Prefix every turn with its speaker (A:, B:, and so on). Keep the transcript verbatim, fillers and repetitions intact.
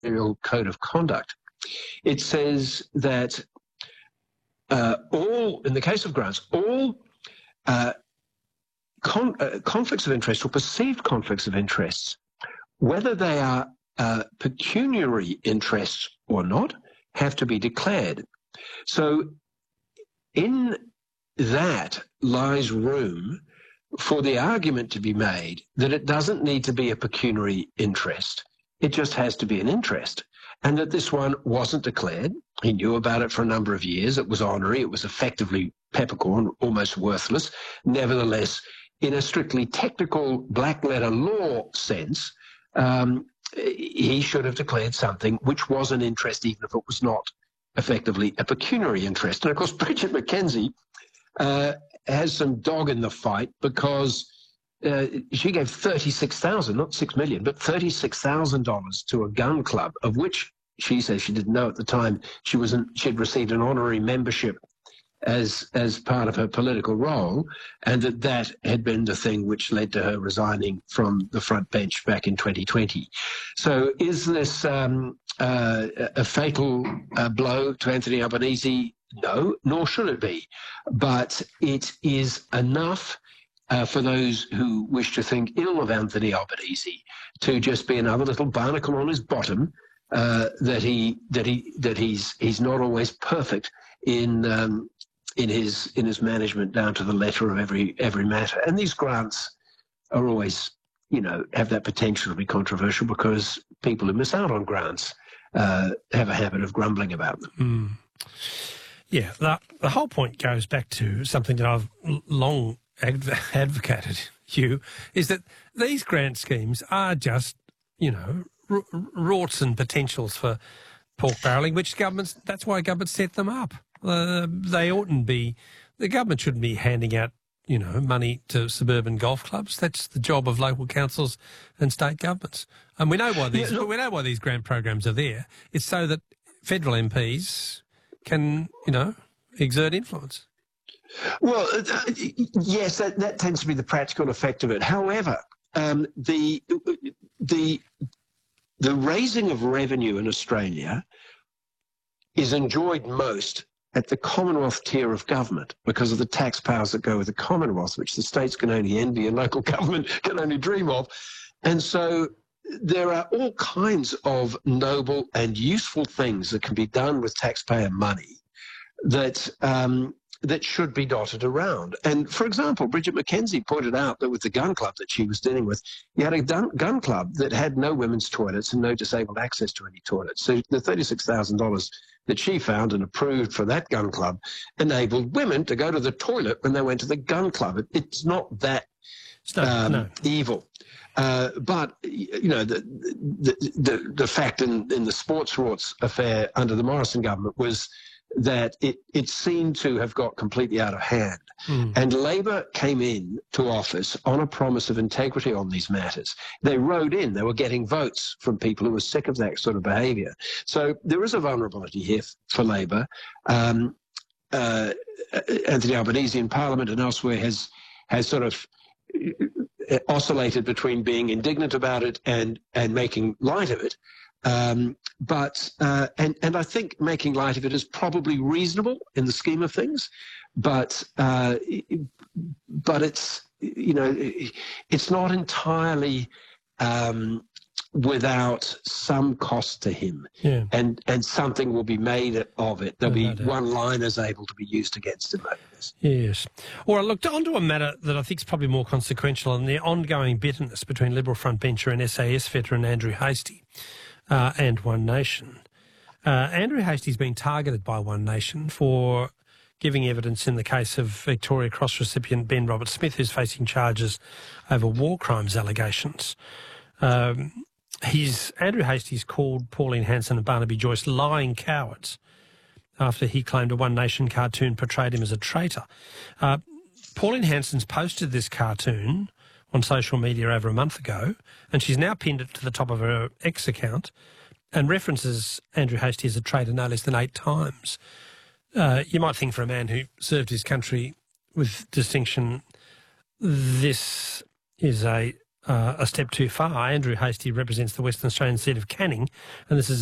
A: Ministerial Code of Conduct. It says that uh, all, in the case of grants, all uh, con- uh, conflicts of interest or perceived conflicts of interest, whether they are uh, pecuniary interests or not, have to be declared. So in that lies room for the argument to be made that it doesn't need to be a pecuniary interest. It just has to be an interest. And that this one wasn't declared. He knew about it for a number of years. It was honorary. It was effectively peppercorn, almost worthless. Nevertheless, in a strictly technical black letter law sense, um, he should have declared something which was an interest, even if it was not effectively a pecuniary interest. And of course, Bridget McKenzie uh, has some dog in the fight because uh, she gave thirty-six thousand dollars, not six million dollars, but thirty-six thousand dollars to a gun club, of which she says she didn't know at the time she was in, she'd received an honorary membership as as part of her political role, and that that had been the thing which led to her resigning from the front bench back in twenty twenty. So is this um, uh, a fatal uh, blow to Anthony Albanese? No, nor should it be. But it is enough uh, for those who wish to think ill of Anthony Albanese to just be another little barnacle on his bottom, uh, that he that he that he's he's not always perfect in um, in his in his management down to the letter of every every matter. And these grants are always, you know, have that potential to be controversial because people who miss out on grants uh, have a habit of grumbling about them.
B: Mm. Yeah, the, the whole point goes back to something that I've long adv- advocated, Hugh, is that these grant schemes are just, you know, r- rorts and potentials for pork barrelling, which governments, that's why governments set them up. Uh, they oughtn't be, the government shouldn't be handing out, you know, money to suburban golf clubs. That's the job of local councils and state governments. And we know why these, yeah, look, we know why these grant programs are there. It's so that federal M Ps can, you know, exert influence.
A: Well, uh, yes, that, that tends to be the practical effect of it. However, um, the the the raising of revenue in Australia is enjoyed most at the Commonwealth tier of government because of the tax powers that go with the Commonwealth, which the states can only envy and local government can only dream of. And so there are all kinds of noble and useful things that can be done with taxpayer money that um, that should be dotted around. And, for example, Bridget McKenzie pointed out that with the gun club that she was dealing with, you had a gun club that had no women's toilets and no disabled access to any toilets. So the thirty-six thousand dollars that she found and approved for that gun club enabled women to go to the toilet when they went to the gun club. It, it's not that
B: no,
A: um,
B: no.
A: evil. Uh, but, you know, the the, the, the fact in, in the sports rorts affair under the Morrison government was that it, it seemed to have got completely out of hand. Mm. And Labor came in to office on a promise of integrity on these matters. They rode in, they were getting votes from people who were sick of that sort of behaviour. So there is a vulnerability here for Labor. Um, uh, Anthony Albanese in Parliament and elsewhere has has sort of oscillated between being indignant about it and, and making light of it. Um, but, uh, and, and I think making light of it is probably reasonable in the scheme of things, but, uh, but it's, you know, it's not entirely, um, without some cost to him.
B: Yeah.
A: And, and something will be made of it. There'll no, be no one-liners able to be used against him over this.
B: Yes. All right, look, on to a matter that I think is probably more consequential and the ongoing bitterness between Liberal frontbencher and S A S veteran Andrew Hastie. Uh, and One Nation. Uh, Andrew Hastie's been targeted by One Nation for giving evidence in the case of Victoria Cross recipient Ben Roberts-Smith, who's facing charges over war crimes allegations. Um, he's, Andrew Hastie's called Pauline Hanson and Barnaby Joyce lying cowards after he claimed a One Nation cartoon portrayed him as a traitor. Uh, Pauline Hanson's posted this cartoon on social media over a month ago, and she's now pinned it to the top of her X account and references Andrew Hastie as a traitor no less than eight times. Uh, you might think for a man who served his country with distinction, this is a uh, a step too far. Andrew Hastie represents the Western Australian seat of Canning, and this is